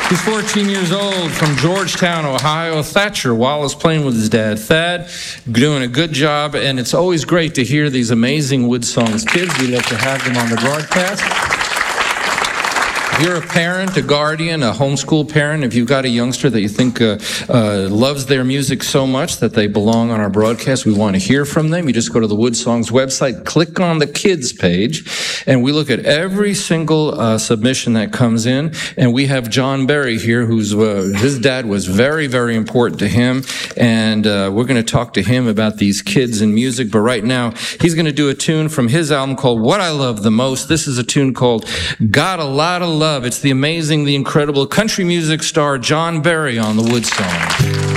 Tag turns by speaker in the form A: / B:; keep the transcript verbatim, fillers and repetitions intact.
A: He's fourteen years old, from Georgetown, Ohio. Thatcher Wallace, playing with his dad. Thad, doing a good job, and it's always great to hear these amazing Wood Songs kids. We love to have them on the broadcast. If you're a parent, a guardian, a homeschool parent, if you've got a youngster that you think uh, uh, loves their music so much that they belong on our broadcast, we want to hear from them. You just go to the Wood Songs website, click on the kids page, and we look at every single uh, submission that comes in. And we have John Berry here, who's uh, his dad was very, very important to him, and uh, we're going to talk to him about these kids and music. But right now, he's going to do a tune from his album called What I Love the Most. This is a tune called Got a Lot of Love. It's the amazing, the incredible country music star John Berry on the Wood Songs.